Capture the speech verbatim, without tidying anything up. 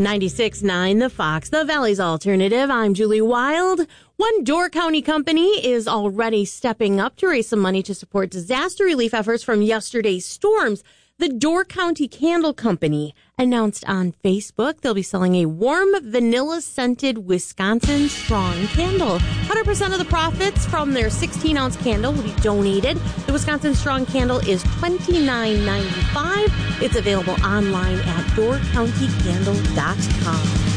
ninety-six point nine The Fox, the Valley's Alternative. I'm Julie Wild. One Door County company is already stepping up to raise some money to support disaster relief efforts from yesterday's storms. The Door County Candle Company announced on Facebook they'll be selling a warm vanilla-scented Wisconsin Strong candle. one hundred percent of the profits from their sixteen-ounce candle will be donated. The Wisconsin Strong candle is twenty-nine ninety-five. It's available online at door county candle dot com.